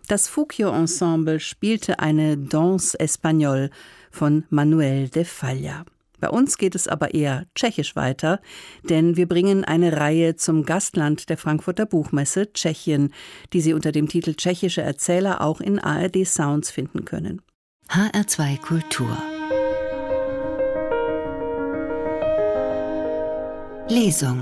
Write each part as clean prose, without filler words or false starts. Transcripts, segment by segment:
Das Fukio-Ensemble spielte eine Danse Espagnole von Manuel de Falla. Bei uns geht es aber eher tschechisch weiter, denn wir bringen eine Reihe zum Gastland der Frankfurter Buchmesse, Tschechien, die Sie unter dem Titel Tschechische Erzähler auch in ARD Sounds finden können. HR2 Kultur. Lesung.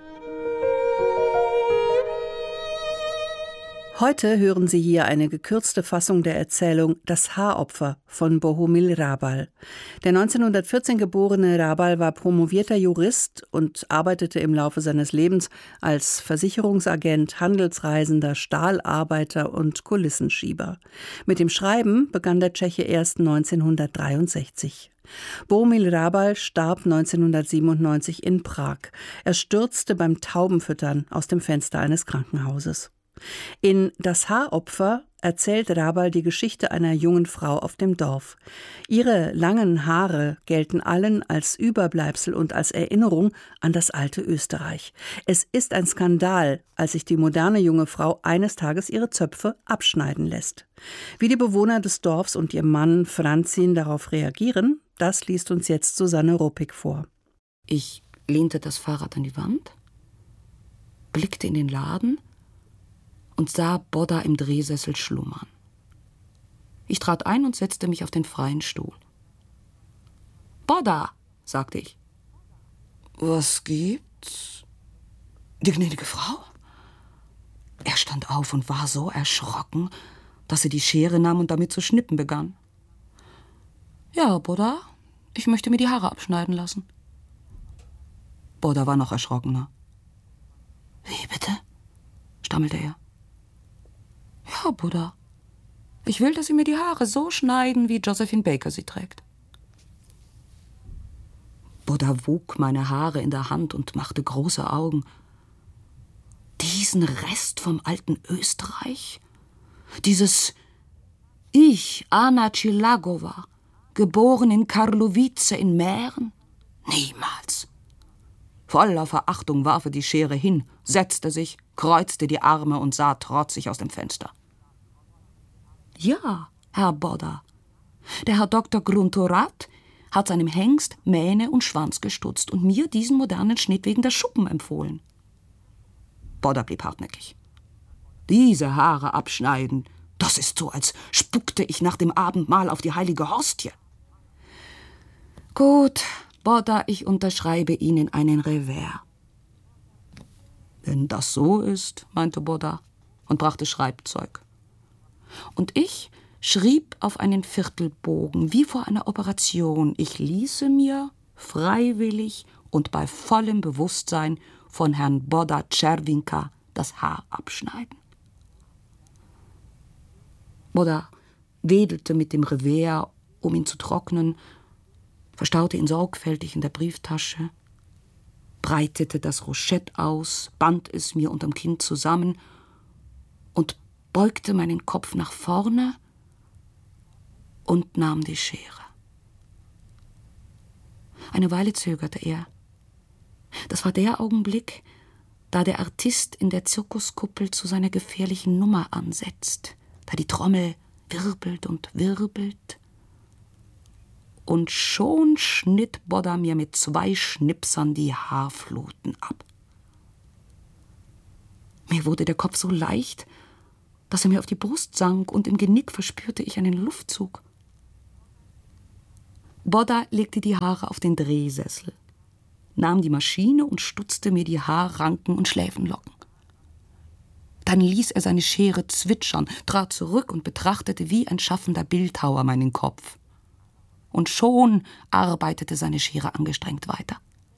Heute hören Sie hier eine gekürzte Fassung der Erzählung Das Haaropfer von Bohumil Hrabal. Der 1914 geborene Hrabal war promovierter Jurist und arbeitete im Laufe seines Lebens als Versicherungsagent, Handelsreisender, Stahlarbeiter und Kulissenschieber. Mit dem Schreiben begann der Tscheche erst 1963. Bohumil Hrabal starb 1997 in Prag. Er stürzte beim Taubenfüttern aus dem Fenster eines Krankenhauses. In Das Haaropfer erzählt Hrabal die Geschichte einer jungen Frau auf dem Dorf. Ihre langen Haare gelten allen als Überbleibsel und als Erinnerung an das alte Österreich. Es ist ein Skandal, als sich die moderne junge Frau eines Tages ihre Zöpfe abschneiden lässt. Wie die Bewohner des Dorfs und ihr Mann Franzin darauf reagieren, das liest uns jetzt Susanne Ruppig vor. Ich lehnte das Fahrrad an die Wand, blickte in den Laden und sah Bodda im Drehsessel schlummern. Ich trat ein und setzte mich auf den freien Stuhl. »Bodda«, sagte ich. »Was gibt's? Die gnädige Frau?« Er stand auf und war so erschrocken, dass er die Schere nahm und damit zu schnippen begann. »Ja, Bodda, ich möchte mir die Haare abschneiden lassen.« Bodda war noch erschrockener. »Wie bitte?«, stammelte er. »Ja, Bodda, ich will, dass Sie mir die Haare so schneiden, wie Josephine Baker sie trägt.« Bodda wog meine Haare in der Hand und machte große Augen. Diesen Rest vom alten Österreich? Dieses Ich, Anna Cilagowa, geboren in Karlovice in Mähren? Niemals. Voller Verachtung warf er die Schere hin, setzte sich, kreuzte die Arme und sah trotzig aus dem Fenster. »Ja, Herr Bodda, der Herr Dr. Gruntorat hat seinem Hengst Mähne und Schwanz gestutzt und mir diesen modernen Schnitt wegen der Schuppen empfohlen.« Bodda blieb hartnäckig. »Diese Haare abschneiden, das ist so, als spuckte ich nach dem Abendmahl auf die heilige Hostie.« »Gut, Bodda, ich unterschreibe Ihnen einen Revers.« »Wenn das so ist«, meinte Bodda und brachte Schreibzeug. Und ich schrieb auf einen Viertelbogen, wie vor einer Operation. Ich ließe mir freiwillig und bei vollem Bewusstsein von Herrn Bodda Czerwinka das Haar abschneiden. Bodda wedelte mit dem Revers, um ihn zu trocknen, verstaute ihn sorgfältig in der Brieftasche, breitete das Rochett aus, band es mir unterm Kinn zusammen und beugte meinen Kopf nach vorne und nahm die Schere. Eine Weile zögerte er. Das war der Augenblick, da der Artist in der Zirkuskuppel zu seiner gefährlichen Nummer ansetzt, da die Trommel wirbelt und wirbelt. Und schon schnitt Bodda mir mit 2 Schnipsern die Haarfluten ab. Mir wurde der Kopf so leicht, dass er mir auf die Brust sank, und im Genick verspürte ich einen Luftzug. Bodda legte die Haare auf den Drehsessel, nahm die Maschine und stutzte mir die Haarranken und Schläfenlocken. Dann ließ er seine Schere zwitschern, trat zurück und betrachtete wie ein schaffender Bildhauer meinen Kopf. Und schon arbeitete seine Schere angestrengt weiter.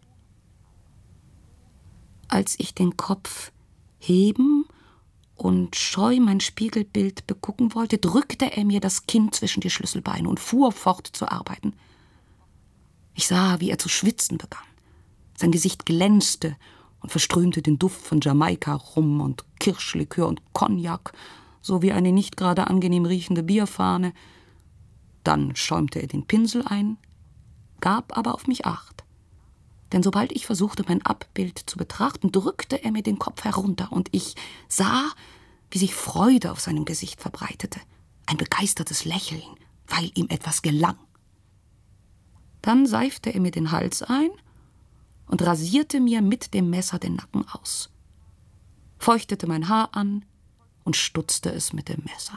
Als ich den Kopf heben und scheu mein Spiegelbild begucken wollte, drückte er mir das Kinn zwischen die Schlüsselbeine und fuhr fort zu arbeiten. Ich sah, wie er zu schwitzen begann. Sein Gesicht glänzte und verströmte den Duft von Jamaika-Rum und Kirschlikör und Cognac, sowie eine nicht gerade angenehm riechende Bierfahne. Dann schäumte er den Pinsel ein, gab aber auf mich Acht. Denn sobald ich versuchte, mein Abbild zu betrachten, drückte er mir den Kopf herunter und ich sah, wie sich Freude auf seinem Gesicht verbreitete, ein begeistertes Lächeln, weil ihm etwas gelang. Dann seifte er mir den Hals ein und rasierte mir mit dem Messer den Nacken aus, feuchtete mein Haar an und stutzte es mit dem Messer.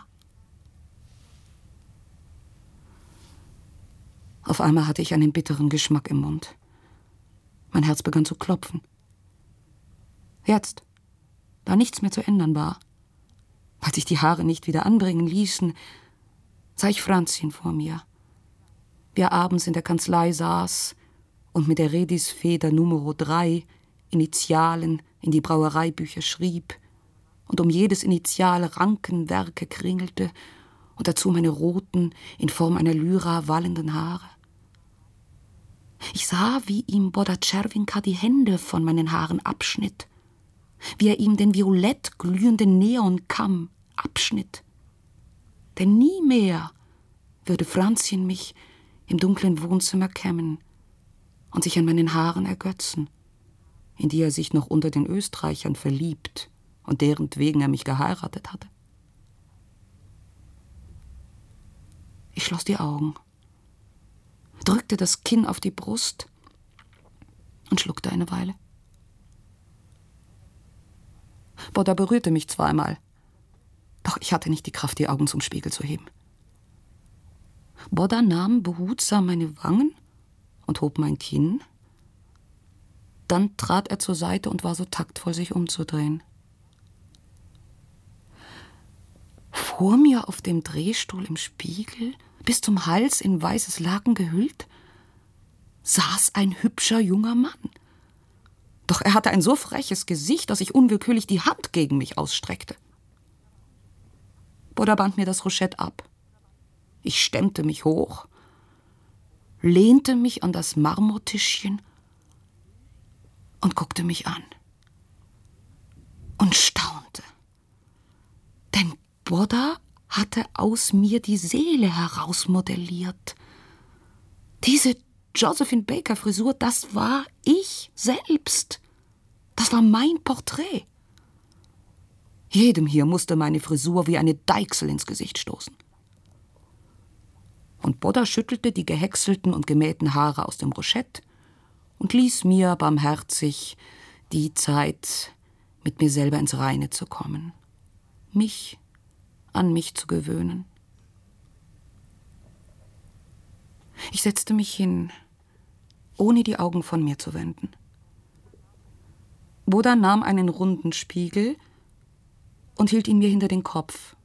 Auf einmal hatte ich einen bitteren Geschmack im Mund. Mein Herz begann zu klopfen. Jetzt, da nichts mehr zu ändern war, weil sich die Haare nicht wieder anbringen ließen, sah ich Franzchen vor mir, wie er abends in der Kanzlei saß und mit der Redisfeder Numero 3 Initialen in die Brauereibücher schrieb und um jedes Initial Rankenwerke kringelte und dazu meine roten, in Form einer Lyra wallenden Haare. Ich sah, wie ihm Boda Czerwinka die Hände von meinen Haaren abschnitt, wie er ihm den violett glühenden Neonkamm abschnitt. Denn nie mehr würde Franzchen mich im dunklen Wohnzimmer kämmen und sich an meinen Haaren ergötzen, in die er sich noch unter den Österreichern verliebt und derentwegen er mich geheiratet hatte. Ich schloss die Augen, drückte das Kinn auf die Brust und schluckte eine Weile. Boda berührte mich zweimal, doch ich hatte nicht die Kraft, die Augen zum Spiegel zu heben. Boda nahm behutsam meine Wangen und hob mein Kinn. Dann trat er zur Seite und war so taktvoll, sich umzudrehen. Vor mir auf dem Drehstuhl im Spiegel, bis zum Hals in weißes Laken gehüllt, saß ein hübscher junger Mann. Doch er hatte ein so freches Gesicht, dass ich unwillkürlich die Hand gegen mich ausstreckte. Boda band mir das Rochett ab. Ich stemmte mich hoch, lehnte mich an das Marmortischchen und guckte mich an und staunte. Denn Boda hatte aus mir die Seele herausmodelliert. Diese Josephine Baker Frisur, das war ich selbst. Das war mein Porträt. Jedem hier musste meine Frisur wie eine Deichsel ins Gesicht stoßen. Und Boda schüttelte die gehäckselten und gemähten Haare aus dem Rochett und ließ mir barmherzig die Zeit, mit mir selber ins Reine zu kommen, mich an mich zu gewöhnen. Ich setzte mich hin, ohne die Augen von mir zu wenden. Boda nahm einen runden Spiegel und hielt ihn mir hinter den Kopf.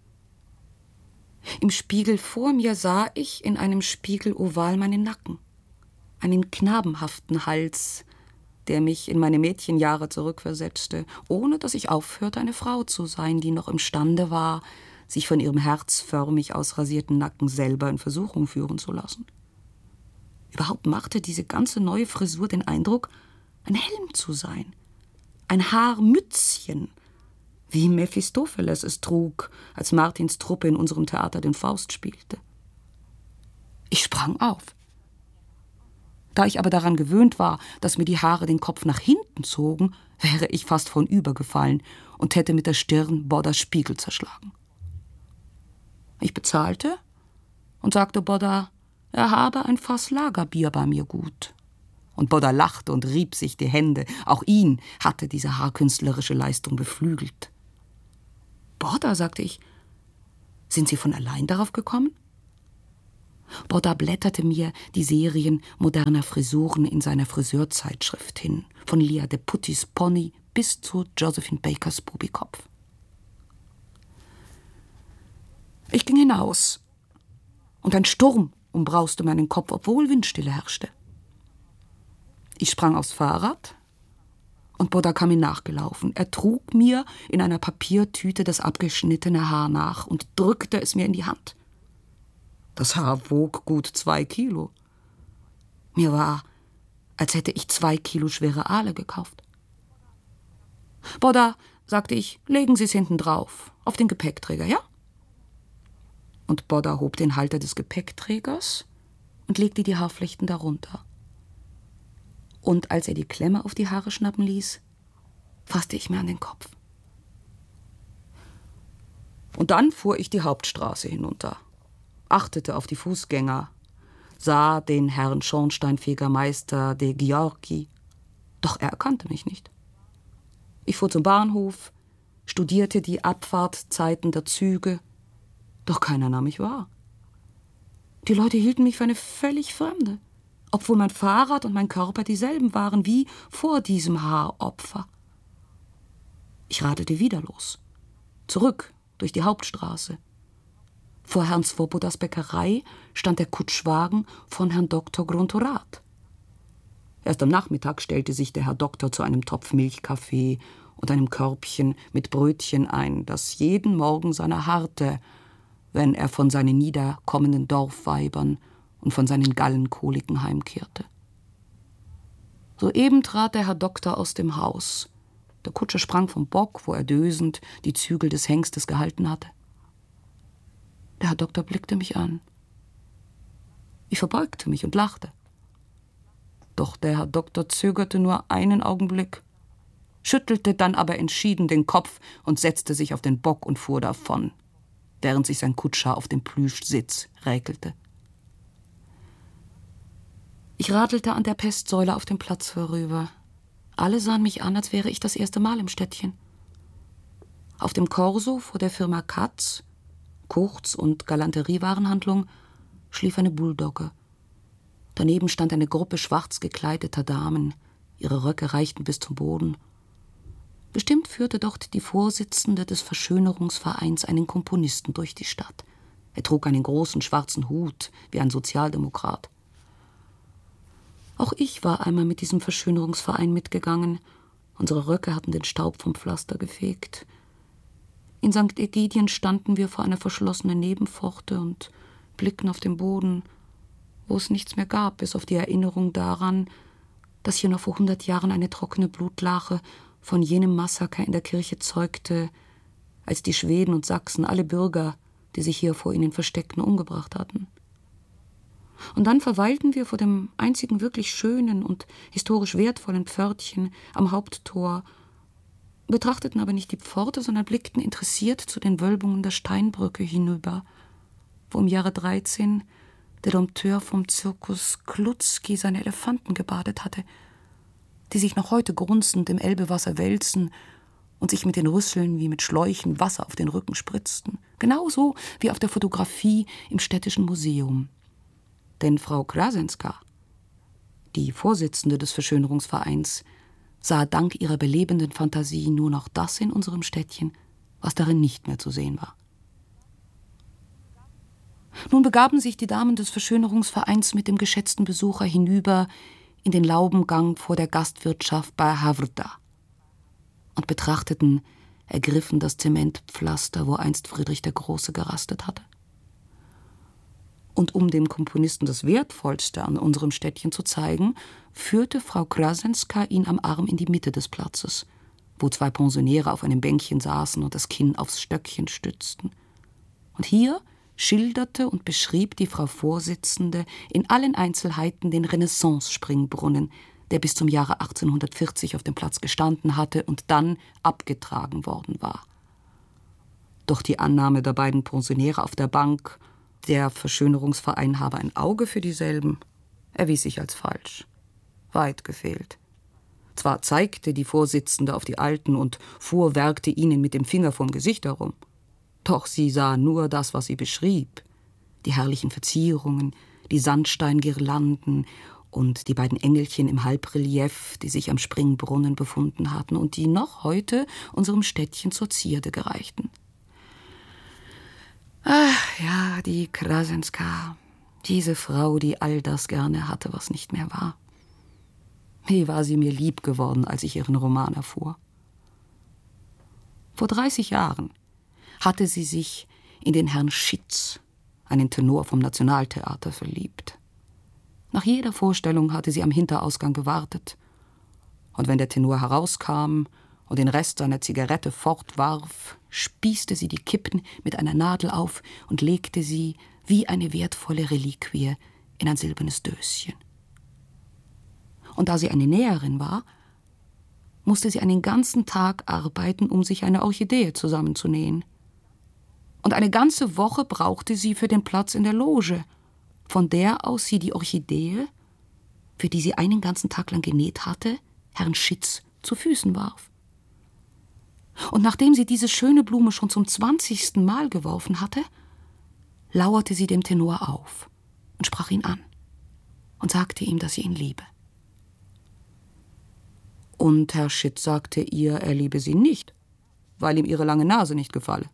Im Spiegel vor mir sah ich in einem Spiegeloval meinen Nacken, einen knabenhaften Hals, der mich in meine Mädchenjahre zurückversetzte, ohne dass ich aufhörte, eine Frau zu sein, die noch imstande war, sich von ihrem herzförmig ausrasierten Nacken selber in Versuchung führen zu lassen. Überhaupt machte diese ganze neue Frisur den Eindruck, ein Helm zu sein, ein Haarmützchen, wie Mephistopheles es trug, als Martins Truppe in unserem Theater den Faust spielte. Ich sprang auf. Da ich aber daran gewöhnt war, dass mir die Haare den Kopf nach hinten zogen, wäre ich fast vornübergefallen und hätte mit der Stirn Bodas Spiegel zerschlagen. Ich bezahlte und sagte Boda, er habe ein Fass Lagerbier bei mir gut. Und Boda lachte und rieb sich die Hände. Auch ihn hatte diese haarkünstlerische Leistung beflügelt. Boda, sagte ich, sind Sie von allein darauf gekommen? Boda blätterte mir die Serien moderner Frisuren in seiner Friseurzeitschrift hin, von Lia de Puttis Pony bis zu Josephine Bakers Bubikopf. Ich ging hinaus, und ein Sturm umbrauste meinen Kopf, obwohl Windstille herrschte. Ich sprang aufs Fahrrad, und Boda kam mir nachgelaufen. Er trug mir in einer Papiertüte das abgeschnittene Haar nach und drückte es mir in die Hand. Das Haar wog gut 2 Kilo. Mir war, als hätte ich 2 Kilo schwere Aale gekauft. Boda, sagte ich, legen Sie es hinten drauf, auf den Gepäckträger, ja? Und Boda hob den Halter des Gepäckträgers und legte die Haarflechten darunter. Und als er die Klemme auf die Haare schnappen ließ, fasste ich mir an den Kopf. Und dann fuhr ich die Hauptstraße hinunter, achtete auf die Fußgänger, sah den Herrn Schornsteinfegermeister de Ghiorghi, doch er erkannte mich nicht. Ich fuhr zum Bahnhof, studierte die Abfahrtzeiten der Züge, doch keiner nahm mich wahr. Die Leute hielten mich für eine völlig Fremde, obwohl mein Fahrrad und mein Körper dieselben waren wie vor diesem Haaropfer. Ich radelte wieder los, zurück durch die Hauptstraße. Vor Herrn Svobodas Bäckerei stand der Kutschwagen von Herrn Dr. Gruntorath. Erst am Nachmittag stellte sich der Herr Doktor zu einem Topf Milchkaffee und einem Körbchen mit Brötchen ein, das jeden Morgen seiner harrte, wenn er von seinen niederkommenden Dorfweibern und von seinen Gallenkoliken heimkehrte. Soeben trat der Herr Doktor aus dem Haus. Der Kutscher sprang vom Bock, wo er dösend die Zügel des Hengstes gehalten hatte. Der Herr Doktor blickte mich an. Ich verbeugte mich und lachte. Doch der Herr Doktor zögerte nur einen Augenblick, schüttelte dann aber entschieden den Kopf und setzte sich auf den Bock und fuhr davon, während sich sein Kutscher auf dem Plüschsitz räkelte. Ich radelte an der Pestsäule auf dem Platz vorüber. Alle sahen mich an, als wäre ich das erste Mal im Städtchen. Auf dem Korso vor der Firma Katz, Kurz- und Galanteriewarenhandlung, schlief eine Bulldogge. Daneben stand eine Gruppe schwarz gekleideter Damen. Ihre Röcke reichten bis zum Boden. Bestimmt führte dort die Vorsitzende des Verschönerungsvereins einen Komponisten durch die Stadt. Er trug einen großen schwarzen Hut, wie ein Sozialdemokrat. Auch ich war einmal mit diesem Verschönerungsverein mitgegangen. Unsere Röcke hatten den Staub vom Pflaster gefegt. In St. Ägidien standen wir vor einer verschlossenen Nebenpforte und blickten auf den Boden, wo es nichts mehr gab, bis auf die Erinnerung daran, dass hier noch vor 100 Jahren eine trockene Blutlache von jenem Massaker in der Kirche zeugte, als die Schweden und Sachsen alle Bürger, die sich hier vor ihnen versteckten, umgebracht hatten. Und dann verweilten wir vor dem einzigen wirklich schönen und historisch wertvollen Pförtchen am Haupttor, betrachteten aber nicht die Pforte, sondern blickten interessiert zu den Wölbungen der Steinbrücke hinüber, wo im Jahre 13 der Dompteur vom Zirkus Klutzki seine Elefanten gebadet hatte, die sich noch heute grunzend im Elbewasser wälzen und sich mit den Rüsseln wie mit Schläuchen Wasser auf den Rücken spritzten. Genauso wie auf der Fotografie im Städtischen Museum. Denn Frau Krasenska, die Vorsitzende des Verschönerungsvereins, sah dank ihrer belebenden Fantasie nur noch das in unserem Städtchen, was darin nicht mehr zu sehen war. Nun begaben sich die Damen des Verschönerungsvereins mit dem geschätzten Besucher hinüber in den Laubengang vor der Gastwirtschaft bei Havrda und betrachteten ergriffen das Zementpflaster, wo einst Friedrich der Große gerastet hatte. Und um dem Komponisten das Wertvollste an unserem Städtchen zu zeigen, führte Frau Krasenska ihn am Arm in die Mitte des Platzes, wo zwei Pensionäre auf einem Bänkchen saßen und das Kinn aufs Stöckchen stützten. Und hier schilderte und beschrieb die Frau Vorsitzende in allen Einzelheiten den Renaissance-Springbrunnen, der bis zum Jahre 1840 auf dem Platz gestanden hatte und dann abgetragen worden war. Doch die Annahme der beiden Pensionäre auf der Bank, der Verschönerungsverein habe ein Auge für dieselben, erwies sich als falsch. Weit gefehlt. Zwar zeigte die Vorsitzende auf die Alten und fuhrwerkte ihnen mit dem Finger vorm Gesicht herum, doch sie sah nur das, was sie beschrieb. Die herrlichen Verzierungen, die Sandsteingirlanden und die beiden Engelchen im Halbrelief, die sich am Springbrunnen befunden hatten und die noch heute unserem Städtchen zur Zierde gereichten. Ach ja, die Krasenska, diese Frau, die all das gerne hatte, was nicht mehr war. Wie war sie mir lieb geworden, als ich ihren Roman erfuhr. Vor 30 Jahren hatte sie sich in den Herrn Schitz, einen Tenor vom Nationaltheater, verliebt. Nach jeder Vorstellung hatte sie am Hinterausgang gewartet. Und wenn der Tenor herauskam und den Rest seiner Zigarette fortwarf, spießte sie die Kippen mit einer Nadel auf und legte sie wie eine wertvolle Reliquie in ein silbernes Döschen. Und da sie eine Näherin war, musste sie einen ganzen Tag arbeiten, um sich eine Orchidee zusammenzunähen. Und eine ganze Woche brauchte sie für den Platz in der Loge, von der aus sie die Orchidee, für die sie einen ganzen Tag lang genäht hatte, Herrn Schitz zu Füßen warf. Und nachdem sie diese schöne Blume schon zum 20. Mal geworfen hatte, lauerte sie dem Tenor auf und sprach ihn an und sagte ihm, dass sie ihn liebe. Und Herr Schitz sagte ihr, er liebe sie nicht, weil ihm ihre lange Nase nicht gefalle.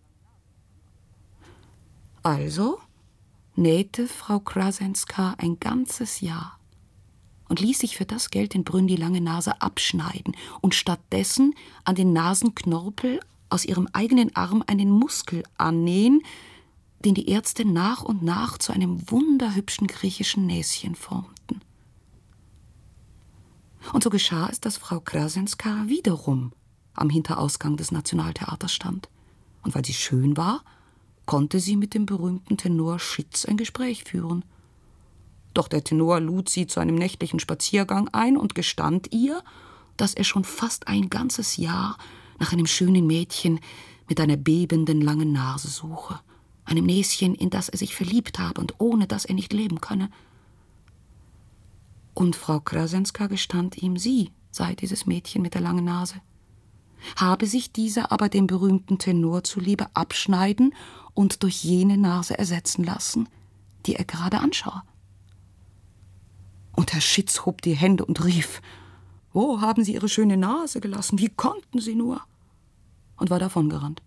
Also nähte Frau Krasenska ein ganzes Jahr und ließ sich für das Geld in Brünn die lange Nase abschneiden und stattdessen an den Nasenknorpel aus ihrem eigenen Arm einen Muskel annähen, den die Ärzte nach und nach zu einem wunderhübschen griechischen Näschen formten. Und so geschah es, dass Frau Krasenska wiederum am Hinterausgang des Nationaltheaters stand. Und weil sie schön war, konnte sie mit dem berühmten Tenor Schitz ein Gespräch führen. Doch der Tenor lud sie zu einem nächtlichen Spaziergang ein und gestand ihr, dass er schon fast ein ganzes Jahr nach einem schönen Mädchen mit einer bebenden langen Nase suche, einem Näschen, in das er sich verliebt habe und ohne das er nicht leben könne. Und Frau Krasenska gestand ihm, sie sei dieses Mädchen mit der langen Nase. Habe sich dieser aber dem berühmten Tenor zuliebe abschneiden und durch jene Nase ersetzen lassen, die er gerade anschaue. Und Herr Schitz hob die Hände und rief: »Wo haben Sie Ihre schöne Nase gelassen? Wie konnten Sie nur?« und war davongerannt.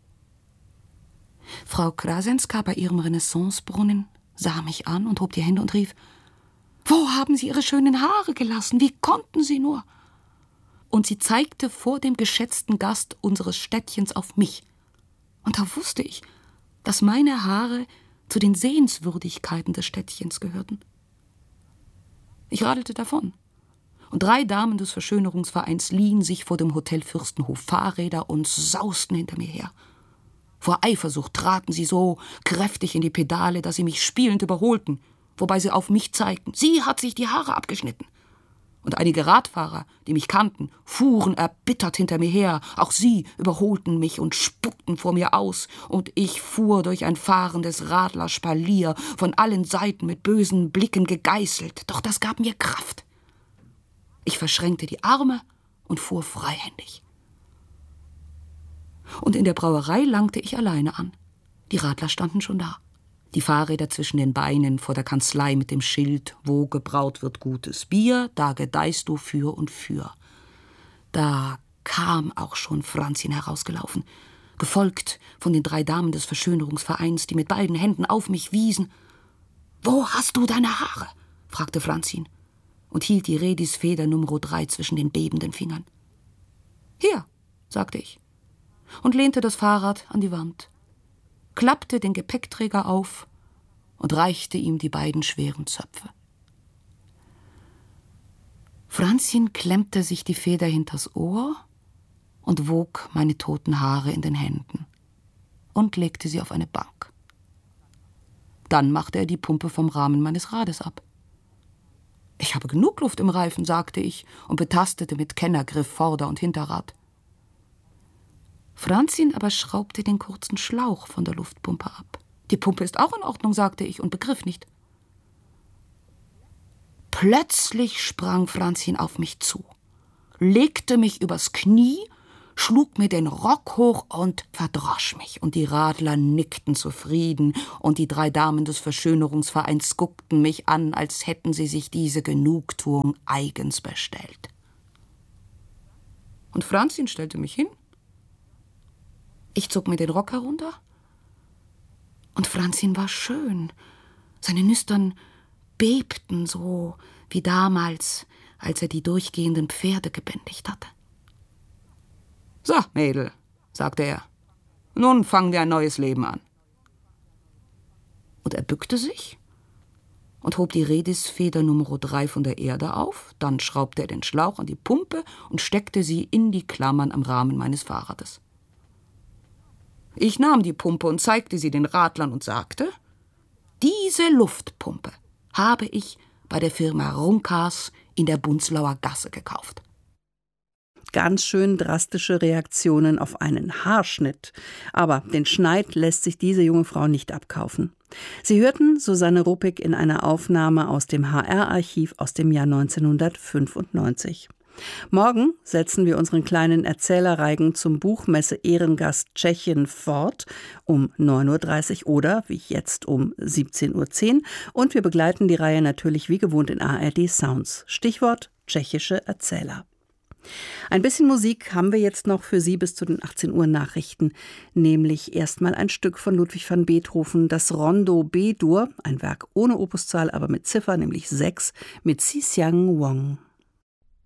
Frau Krasenska bei ihrem Renaissancebrunnen sah mich an und hob die Hände und rief: »Wo haben Sie Ihre schönen Haare gelassen? Wie konnten Sie nur?« Und sie zeigte vor dem geschätzten Gast unseres Städtchens auf mich. Und da wusste ich, dass meine Haare zu den Sehenswürdigkeiten des Städtchens gehörten. Ich radelte davon. Und 3 Damen des Verschönerungsvereins liehen sich vor dem Hotel Fürstenhof Fahrräder und sausten hinter mir her. Vor Eifersucht traten sie so kräftig in die Pedale, dass sie mich spielend überholten, wobei sie auf mich zeigten: Sie hat sich die Haare abgeschnitten. Und einige Radfahrer, die mich kannten, fuhren erbittert hinter mir her. Auch sie überholten mich und spuckten vor mir aus. Und ich fuhr durch ein fahrendes Radlerspalier, von allen Seiten mit bösen Blicken gegeißelt. Doch das gab mir Kraft. Ich verschränkte die Arme und fuhr freihändig. Und in der Brauerei langte ich alleine an. Die Radler standen schon da. Die Fahrräder zwischen den Beinen vor der Kanzlei mit dem Schild: Wo gebraut wird gutes Bier, da gedeihst du für und für. Da kam auch schon Franzin herausgelaufen, gefolgt von den 3 Damen des Verschönerungsvereins, die mit beiden Händen auf mich wiesen. »Wo hast du deine Haare?« fragte Franzin und hielt die Redisfeder Nummer 3 zwischen den bebenden Fingern. »Hier«, sagte ich und lehnte das Fahrrad an die Wand, klappte den Gepäckträger auf und reichte ihm die beiden schweren Zöpfe. Franzin klemmte sich die Feder hinters Ohr und wog meine toten Haare in den Händen und legte sie auf eine Bank. Dann machte er die Pumpe vom Rahmen meines Rades ab. »Ich habe genug Luft im Reifen«, sagte ich und betastete mit Kennergriff Vorder- und Hinterrad. Franzin aber schraubte den kurzen Schlauch von der Luftpumpe ab. »Die Pumpe ist auch in Ordnung«, sagte ich und begriff nicht. Plötzlich sprang Franzin auf mich zu, legte mich übers Knie, schlug mir den Rock hoch und verdrosch mich. Und die Radler nickten zufrieden, und die 3 Damen des Verschönerungsvereins guckten mich an, als hätten sie sich diese Genugtuung eigens bestellt. Und Franzin stellte mich hin. Ich zog mir den Rock herunter. Und Franzin war schön. Seine Nüstern bebten so wie damals, als er die durchgehenden Pferde gebändigt hatte. »So, Mädel«, sagte er, »nun fangen wir ein neues Leben an.« Und er bückte sich und hob die Redisfeder Nummer 3 von der Erde auf. Dann schraubte er den Schlauch an die Pumpe und steckte sie in die Klammern am Rahmen meines Fahrrades. Ich nahm die Pumpe und zeigte sie den Radlern und sagte: »Diese Luftpumpe habe ich bei der Firma Runkas in der Bunzlauer Gasse gekauft.« ganz schön drastische Reaktionen auf einen Haarschnitt. Aber den Schneid lässt sich diese junge Frau nicht abkaufen. Sie hörten Susanne Ruppig in einer Aufnahme aus dem HR-Archiv aus dem Jahr 1995. Morgen setzen wir unseren kleinen Erzählerreigen zum Buchmesse-Ehrengast Tschechien fort um 9.30 Uhr oder, wie jetzt, um 17.10 Uhr. Und wir begleiten die Reihe natürlich wie gewohnt in ARD Sounds. Stichwort tschechische Erzähler. Ein bisschen Musik haben wir jetzt noch für Sie bis zu den 18 Uhr Nachrichten, nämlich erstmal ein Stück von Ludwig van Beethoven, das Rondo B-Dur, ein Werk ohne Opuszahl, aber mit Ziffer, nämlich 6, mit Si Xiang Wong.